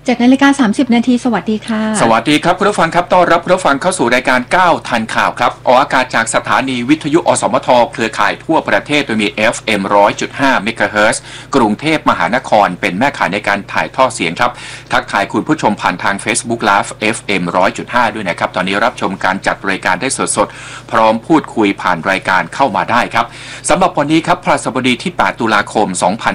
7:30 นาทีสวัสดีค่ะสวัสดีครับคุณผู้ฟังครับต้อนรับคุณผู้ฟังเข้าสู่รายการ9ทันข่าวครับออกอากาศจากสถานีวิทยุอสมทเครือข่ายทั่วประเทศโดยมี FM 100.5 เมกะเฮิรตซ์กรุงเทพมหานครเป็นแม่ข่ายในการถ่ายทอดเสียงครับทักทายคุณผู้ชมผ่านทาง Facebook Live FM 100.5 ด้วยนะครับตอนนี้รับชมการจัดรายการได้สดๆพร้อมพูดคุยผ่านรายการเข้ามาได้ครับสำหรับวันนี้ครับพฤหัสบดีที่ 8 ตุลาคม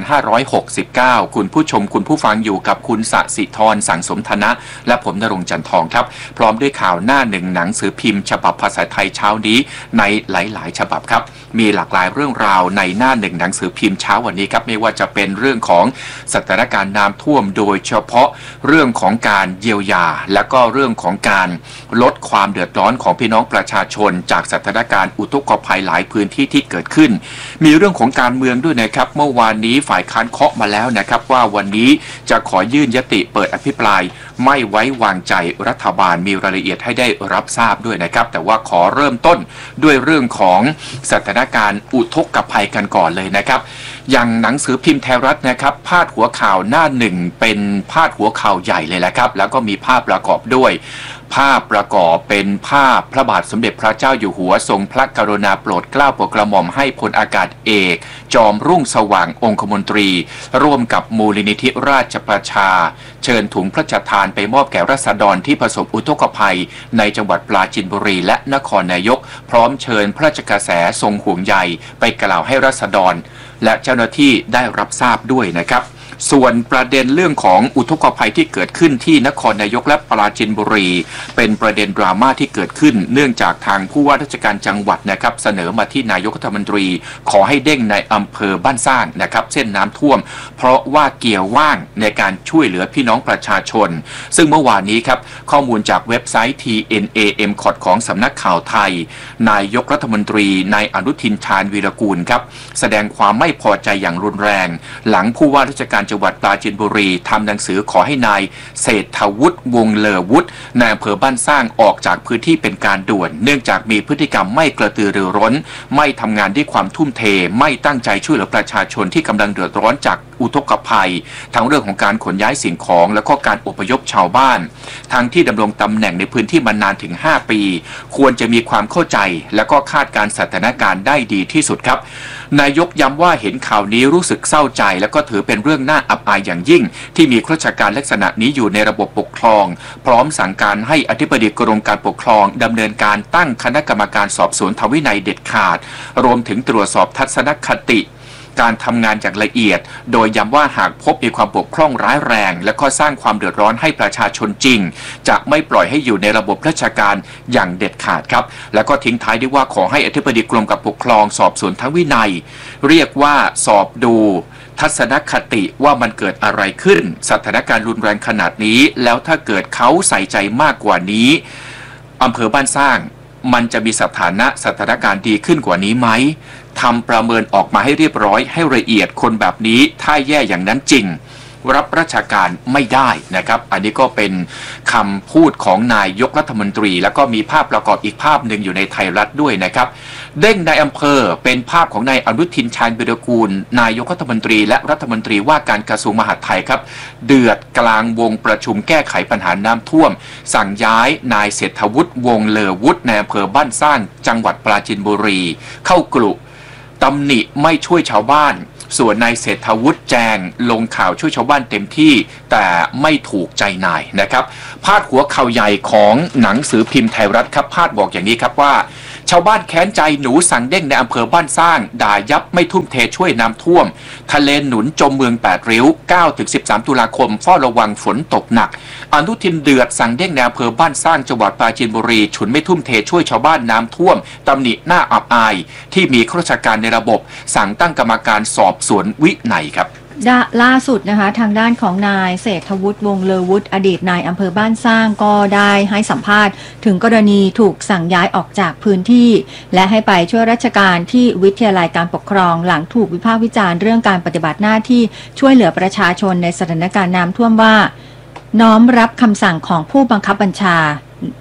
2569 คุณผู้ชมคุณผู้ฟังอยู่กับคุณสศิธรสังสมธนะและผมณรงค์จันทองครับพร้อมด้วยข่าวหน้าหนึ่งหนังสือพิมพ์ฉบับภาษาไทยเช้านี้ในหลายๆฉบับครับมีหลากหลายเรื่องราวในหน้าหนึ่งหนังสือพิมพ์เช้าวันนี้ครับไม่ว่าจะเป็นเรื่องของสถานการณ์น้ำท่วมโดยเฉพาะเรื่องของการเยียวยาและก็เรื่องของการลดความเดือดร้อนของพี่น้องประชาชนจากสถานการณ์อุทกภัยหลายพื้นที่ที่เกิดขึ้นมีเรื่องของการเมืองด้วยนะครับเมื่อวานนี้ฝ่ายค้านเคาะมาแล้วนะครับว่าวันนี้จะขอยื่นยติเปิดอภิปรายไม่ไว้วางใจรัฐบาลมีรายละเอียดให้ได้รับทราบด้วยนะครับแต่ว่าขอเริ่มต้นด้วยเรื่องของสถานการณ์อุทกภัยกันก่อนเลยนะครับอย่างหนังสือพิมพ์ไทยรัฐนะครับพาดหัวข่าวหน้าหนึ่งเป็นพาดหัวข่าวใหญ่เลยแหละครับแล้วก็มีภาพประกอบด้วยภาพประกอบเป็นภาพพระบาทสมเด็จพระเจ้าอยู่หัวทรงพระกรุณาโปรดเกล้าโปรดกระหม่อมให้พลอากาศเอกจอมรุ่งสว่างองคมนตรีร่วมกับมูลนิธิราชประชาเชิญถุงพระราชทานไปมอบแก่ราษฎรที่ประสบอุทกภัยในจังหวัดปราจีนบุรีและนครนายกพร้อมเชิญพระราชกระแสทรงห่วงใยไปกล่าวให้ราษฎรและเจ้าหน้าที่ได้รับทราบด้วยนะครับส่วนประเด็นเรื่องของอุทกภัยที่เกิดขึ้นที่นครนายกและปราจีนบุรีเป็นประเด็นดราม่าที่เกิดขึ้นเนื่องจากทางผู้ว่าราชการจังหวัดนะครับเสนอมาที่นายกรัฐมนตรีขอให้เด้งในอำเภอบ้านสร้างนะครับเส้นน้ำท่วมเพราะว่าเกี่ยวว่างในการช่วยเหลือพี่น้องประชาชนซึ่งเมื่อวานนี้ครับข้อมูลจากเว็บไซต์ TNAMCOT ของสำนักข่าวไทยนายกรัฐมนตรีนายอนุทินชาญวีรกูลครับแสดงความไม่พอใจอย่างรุนแรงหลังผู้ว่าราชการจังหวัดปราจีนบุรีทำหนังสือขอให้นายเศรษฐวุฒิวงศ์เลอวุฒินายอำเภอบ้านสร้างออกจากพื้นที่เป็นการด่วนเนื่องจากมีพฤติกรรมไม่กระตือรือร้นไม่ทำงานด้วยความทุ่มเทไม่ตั้งใจช่วยเหลือประชาชนที่กำลังเดือดร้อนจากอุทกภัยทั้งเรื่องของการขนย้ายสิ่งของและก็การอพยพชาวบ้านทั้งที่ดำรงตำแหน่งในพื้นที่มานานถึง5ปีควรจะมีความเข้าใจและก็คาดการณ์สถานการณ์ได้ดีที่สุดครับนายกย้ำว่าเห็นข่าวนี้รู้สึกเศร้าใจและก็ถือเป็นเรื่องน่าอับอายอย่างยิ่งที่มีข้าราชการลักษณะนี้อยู่ในระบบปกครองพร้อมสั่งการให้อธิบดีกรมการปกครองดำเนินการตั้งคณะกรรมการสอบสวนทางวินัยเด็ดขาดรวมถึงตรวจสอบทัศนคติการทำงานอย่างละเอียดโดยย้ำว่าหากพบมีความบกพร่องร้ายแรงและก็สร้างความเดือดร้อนให้ประชาชนจริงจะไม่ปล่อยให้อยู่ในระบบราชการอย่างเด็ดขาดครับแล้วก็ทิ้งท้ายด้วยว่าขอให้อธิบดีกรมการปกครองสอบสวนทางวินัยเรียกว่าสอบดูทัศนคติว่ามันเกิดอะไรขึ้นสถานการณ์รุนแรงขนาดนี้แล้วถ้าเกิดเขาใส่ใจมากกว่านี้อำเภอบ้านสร้างมันจะมีสถานการณ์ดีขึ้นกว่านี้ไหมทำประเมินออกมาให้เรียบร้อยให้ละเอียดคนแบบนี้ถ้าแย่อย่างนั้นจริงรับราชการไม่ได้นะครับอันนี้ก็เป็นคำพูดของนายกรัฐมนตรีแล้วก็มีภาพประกอบอีกภาพหนึ่งอยู่ในไทยรัฐด้วยนะครับเด้งในอำเภอเป็นภาพของนายอนุทินชาญวีรกูลนายกรัฐมนตรีและรัฐมนตรีว่าการกระทรวงมหาดไทยครับเดือดกลางวงประชุมแก้ไขปัญหาน้ำท่วมสั่งย้ายนายเศรษฐวุฒิวงศ์เลอวุฒิในอำเภอบ้านสร้างจังหวัดปราจีนบุรีเข้ากลุ่มตำหนิไม่ช่วยชาวบ้านส่วนนายเศรษฐวุฒิแจงลงข่าวช่วยชาวบ้านเต็มที่แต่ไม่ถูกใจนายนะครับพาดหัวข่าวใหญ่ของหนังสือพิมพ์ไทยรัฐครับพาดบอกอย่างนี้ครับว่าชาวบ้านแค้นใจหนูสั่งเด้งในอำเภอบ้านสร้างด่ายับไม่ทุ่มเทช่วยน้ำท่วมทะเลหนุนจมเมือง8ริ้ว 9-13 ตุลาคมเฝ้าระวังฝนตกหนักอนุทินเดือดสั่งเด้งในอำเภอบ้านสร้างจังหวัดปราจีนบุรีฉุนไม่ทุ่มเทช่วยชาวบ้านน้ำท่วมตำหนิหน้าอับอายที่มีข้าราชการในระบบสั่งตั้งกรรมการสอบสวนวินัยครับล่าสุดนะคะทางด้านของนายเศรษฐวุฒิวงศ์เลอวุฒิอดีตนายอำเภอบ้านสร้างก็ได้ให้สัมภาษณ์ถึงกรณีถูกสั่งย้ายออกจากพื้นที่และให้ไปช่วยราชการที่วิทยาลัยการปกครองหลังถูกวิพากษ์วิจารณ์เรื่องการปฏิบัติหน้าที่ช่วยเหลือประชาชนในสถานการณ์น้ำท่วมว่าน้อมรับคำสั่งของผู้บังคับบัญชา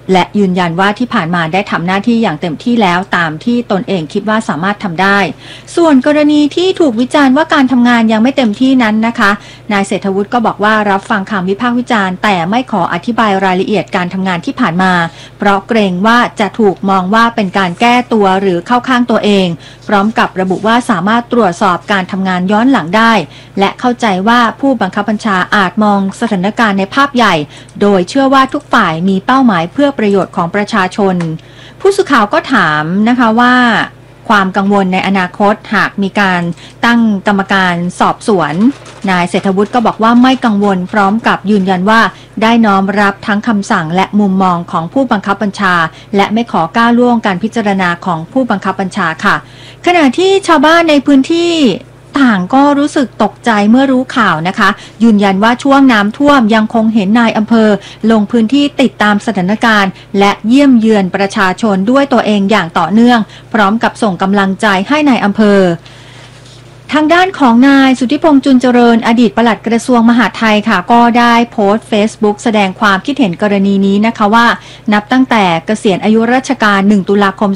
และยืนยันว่าที่ผ่านมาได้ทำหน้าที่อย่างเต็มที่แล้วตามที่ตนเองคิดว่าสามารถทำได้ส่วนกรณีที่ถูกวิจารณ์ว่าการทำงานยังไม่เต็มที่นั้นนะคะนายเศรษฐวุฒิก็บอกว่ารับฟังคำวิพากษ์วิจารณ์แต่ไม่ขออธิบายรายละเอียดการทำงานที่ผ่านมาเพราะเกรงว่าจะถูกมองว่าเป็นการแก้ตัวหรือเข้าข้างตัวเองพร้อมกับระบุว่าสามารถตรวจสอบการทำงานย้อนหลังได้และเข้าใจว่าผู้บังคับบัญชาอาจมองสถานการณ์ในภาพใหญ่โดยเชื่อว่าทุกฝ่ายมีเป้าหมายเพื่อประโยชน์ของประชาชนผู้สื่อข่าวก็ถามนะคะว่าความกังวลในอนาคตหากมีการตั้งกรรมการสอบสวนนายเศรษฐวุฒิก็บอกว่าไม่กังวลพร้อมกับยืนยันว่าได้น้อมรับทั้งคำสั่งและมุมมองของผู้บังคับบัญชาและไม่ขอก้าวล่วงการพิจารณาของผู้บังคับบัญชาค่ะขณะที่ชาวบ้านในพื้นที่ต่างก็รู้สึกตกใจเมื่อรู้ข่าวนะคะยืนยันว่าช่วงน้ำท่วมยังคงเห็นนายอำเภอลงพื้นที่ติดตามสถานการณ์และเยี่ยมเยือนประชาชนด้วยตัวเองอย่างต่อเนื่องพร้อมกับส่งกำลังใจให้นายอำเภอทางด้านของนายสุทธิพงษ์จุลเจริญอดีตปลัดกระทรวงมหาดไทยค่ะก็ได้โพสต์ Facebook แสดงความคิดเห็นกรณีนี้นะคะว่านับตั้งแต่เกษียณอายุราชการ1ตุลาคม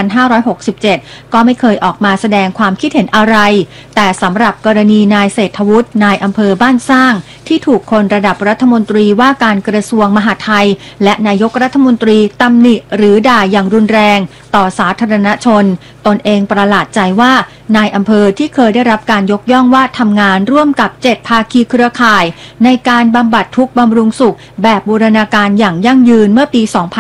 2567ก็ไม่เคยออกมาแสดงความคิดเห็นอะไรแต่สำหรับกรณีนายเศรษฐวุฒินายอำเภอบ้านสร้างที่ถูกคนระดับรัฐมนตรีว่าการกระทรวงมหาดไทยและนายกรัฐมนตรีตำหนิหรือด่าอย่างรุนแรงต่อสาธารณชนตนเองประหลาดใจว่านายอำเภอที่เคยได้รับการยกย่องว่าทำงานร่วมกับ7ภาคีเครือข่ายในการบำบัดทุกข์บำรุงสุขแบบบูรณาการอย่างยั่งยืนเมื่อปี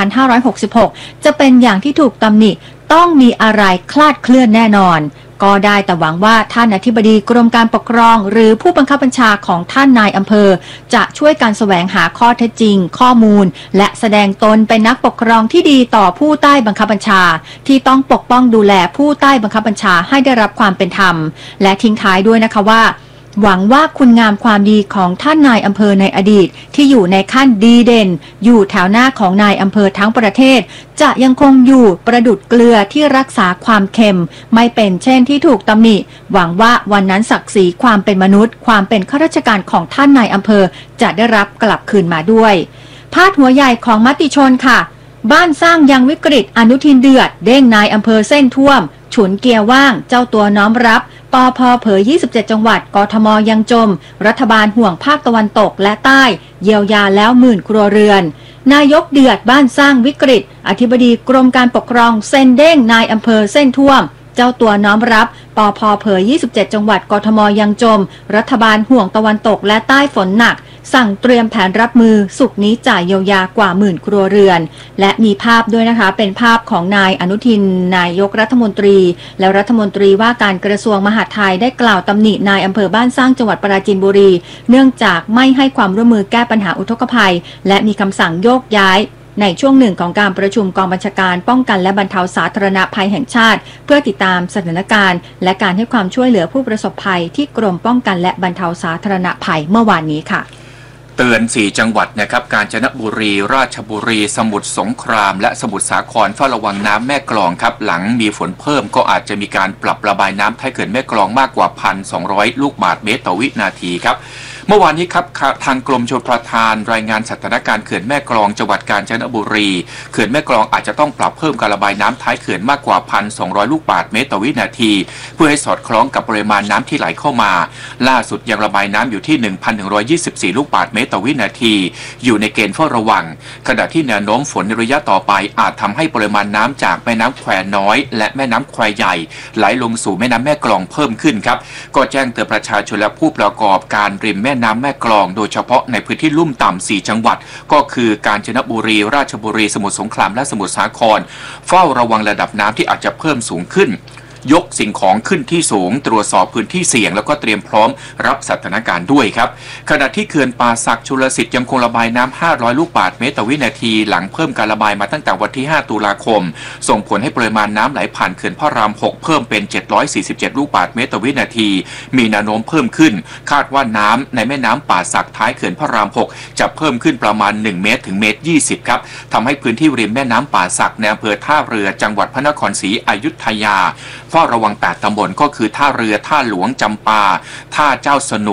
2566 จะเป็นอย่างที่ถูกตำหนิต้องมีอะไรคลาดเคลื่อนแน่นอนก็ได้แต่หวังว่าท่านอธิบดีกรมการปกครองหรือผู้บังคับบัญชาของท่านนายอำเภอจะช่วยกันแสวงหาข้อเท็จจริงข้อมูลและแสดงตนเป็นนักปกครองที่ดีต่อผู้ใต้บังคับบัญชาที่ต้องปกป้องดูแลผู้ใต้บังคับบัญชาให้ได้รับความเป็นธรรมและทิ้งท้ายด้วยนะคะว่าหวังว่าคุณงามความดีของท่านนายอำเภอในอดีตที่อยู่ในขั้นดีเด่นอยู่แถวหน้าของนายอำเภอทั้งประเทศจะยังคงอยู่ประดุจเกลือที่รักษาความเค็มไม่เป็นเช่นที่ถูกตำหนิหวังว่าวันนั้นศักดิ์ศรีความเป็นมนุษย์ความเป็นข้าราชการของท่านนายอำเภอจะได้รับกลับคืนมาด้วยพาดหัวใหญ่ของมติชนค่ะบ้านสร้างยังวิกฤตอนุทินเดือดเด้งนายอำเภอเส้นท่วมฉุนเกียร์ว่างเจ้าตัวน้อมรับปพ.เผย27จังหวัดกทม.ยังจมรัฐบาลห่วงภาคตะวันตกและใต้เยียวยาแล้ว10,000 ครัวเรือนนายกเดือดบ้านสร้างวิกฤตอธิบดีกรมการปกครองเซ็นเด้งนายอำเภอเส้นท่วมเจ้าตัวน้อมรับปพ.เผย27จังหวัดกทม.ยังจมรัฐบาลห่วงตะวันตกและใต้ฝนหนักสั่งเตรียมแผนรับมือศุกร์นี้จ่ายเยียวยากว่า10,000 ครัวเรือนและมีภาพด้วยนะคะเป็นภาพของนายอนุทินนายกรัฐมนตรีและรัฐมนตรีว่าการกระทรวงมหาดไทยได้กล่าวตำหนินายอำเภอบ้านสร้างจังหวัดปราจีนบุรีเนื่องจากไม่ให้ความร่วมมือแก้ปัญหาอุทกภัยและมีคำสั่งโยกย้ายในช่วงหนึ่งของการประชุมกองบัญชาการป้องกันและบรรเทาสาธารณภัยแห่งชาติเพื่อติดตามสถานการณ์และการให้ความช่วยเหลือผู้ประสบภัยที่กรมป้องกันและบรรเทาสาธารณภัยเมื่อวานนี้ค่ะเตือน4จังหวัดนะครับกาญจนบุรีราชบุรีสมุทรสงครามและสมุทรสาครเฝ้าระวังน้ำแม่กลองครับหลังมีฝนเพิ่มก็อาจจะมีการปรับระบายน้ำท้ายเขื่อนแม่กลองมากกว่า 1,200 ลูกบาศก์เมตรต่อวินาทีครับเมื่อวานนี้ครับทางกรมชลประทานรายงานสถานการณ์เขื่อนแม่กลองจังหวัดกาญจนบุรีเขื่อนแม่กลองอาจจะต้องปรับเพิ่มการระบายน้ำท้ายเขื่อนมากกว่า 1,200 ลูกบาศก์เมตรต่อวินาทีเพื่อให้สอดคล้องกับปริมาณน้ำที่ไหลเข้ามาล่าสุดยังระบายน้ำอยู่ที่ 1,124 ลูกบาศก์เมตรต่อวินาทีอยู่ในเกณฑ์เฝ้าระวังขณะที่แนวโน้มฝนในระยะต่อไปอาจทำให้ปริมาณน้ำจากแม่น้ำแควน้อยและแม่น้ำแควใหญ่ไหลลงสู่แม่น้ำแม่กลองเพิ่มขึ้นครับก็แจ้งเตือนประชาชนและผู้ประกอบการริมแม่น้ำแม่กลองโดยเฉพาะในพื้นที่ลุ่มต่ำ4จังหวัดก็คือกาญจนบุรีราชบุรีสมุทรสงครามและสมุทรสาครเฝ้าระวังระดับน้ำที่อาจจะเพิ่มสูงขึ้นยกสิ่งของขึ้นที่สูงตรวจสอบพื้นที่เสี่ยงแล้วก็เตรียมพร้อมรับสถานการณ์ด้วยครับขณะที่เขื่อนป่าสักชลสิทธิ์ยังคงระบายน้ำ500 ลูกบาศก์เมตรต่อวินาทีหลังเพิ่มการระบายมาตั้งแต่วันที่5ตุลาคมส่งผลให้ปริมาณน้ำไหลผ่านเขื่อนพระราม6เพิ่มเป็น747 ลูกบาศก์เมตรต่อวินาทีมีแนวโน้มเพิ่มขึ้นคาดว่าน้ำในแม่น้ำป่าสักท้ายเขื่อนพระราม6จะเพิ่มขึ้นประมาณ1เมตรถึง1.20 เมตรครับทำให้พื้นที่ริมแม่น้ำป่าสักในอำเภอท่าเรือจังหวัดพระนครศรีอยุธยาเฝ้าระวัง8ตำบลก็คือท่าเรือท่าหลวงจำปาท่าเจ้าสนุก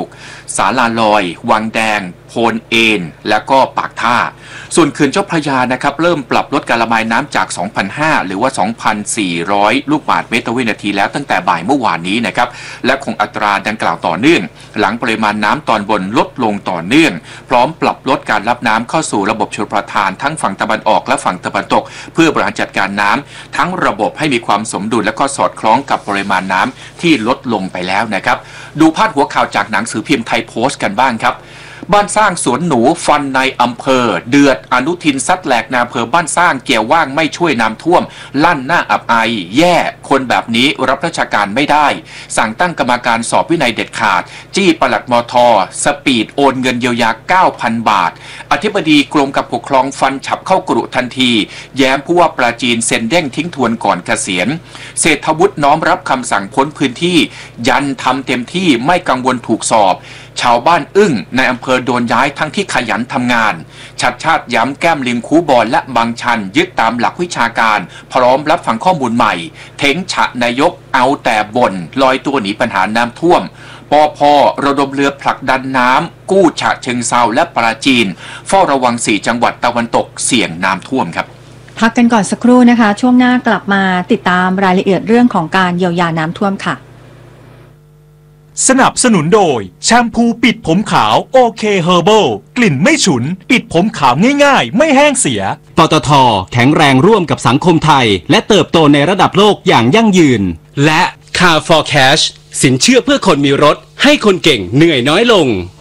สาลาลอยวังแดงโพนเอนและก็ปากท่าส่วนเขื่อนเจ้าพระยานะครับเริ่มปรับลดการระบายน้ำจาก 2,500 หรือว่า 2,400 ลูกบาศก์เมตรต่อวินาทีแล้วตั้งแต่บ่ายเมื่อวานนี้นะครับและคงอัตราดังกล่าวต่อเนื่องหลังปริมาณน้ำตอนบนลดลงต่อเนื่องพร้อมปรับลดการรับน้ำเข้าสู่ระบบชลประทานทั้งฝั่งตะวันออกและฝั่งตะวันตกเพื่อบริหารจัดการน้ำทั้งระบบให้มีความสมดุลและก็สอดคล้องกับปริมาณน้ำที่ลดลงไปแล้วนะครับดูพาดหัวข่าวจากหนังสือพิมพ์ไทยโพสต์กันบ้างครับบ้านสร้างสวนหนูฟันในอำเภอเดือดอนุทินซัดแหลกนาอำเภอบ้านสร้างเกี่ยวว่างไม่ช่วยน้ำท่วมลั่นหน้าอับอายแย่คนแบบนี้รับราชการไม่ได้สั่งตั้งกรรมการสอบวินัยเด็ดขาดจี้ปลัดมท.สปีดโอนเงินเยียวยา 9,000 บาทอธิบดีกรมการปกครองฟันฉับเข้ากรุทันทีแย้มผู้ว่าปราจีนเซ็นเด้งทิ้งทวนก่อนเกษียณเศรษฐวุฒิน้อมรับคำสั่งพ้นพื้นที่ยันทำเต็มที่ไม่กังวลถูกสอบชาวบ้านอึ้งในอำเภอโดนย้ายทั้งที่ขยันทำงานชัดชาติย้ำแก้มลิงคูบอลและบางชันยึดตามหลักวิชาการพร้อมรับฟังข้อมูลใหม่เท้งฉะนายกเอาแต่บ่นลอยตัวหนีปัญหาน้ำท่วมปพ.ระดมเรือผลักดันน้ำกู้ฉะเชิงเทราและปราจีนเฝ้าระวัง4จังหวัดตะวันตกเสี่ยงน้ำท่วมครับพักกันก่อนสักครู่นะคะช่วงหน้ากลับมาติดตามรายละเอียดเรื่องของการเยียวยาน้ำท่วมค่ะสนับสนุนโดยแชมพูปิดผมขาวโอเคเฮอร์เบิลกลิ่นไม่ฉุนปิดผมขาวง่ายๆไม่แห้งเสียปตท.แข็งแรงร่วมกับสังคมไทยและเติบโตในระดับโลกอย่างยั่งยืนและ Car for Cash สินเชื่อเพื่อคนมีรถให้คนเก่งเหนื่อยน้อยลง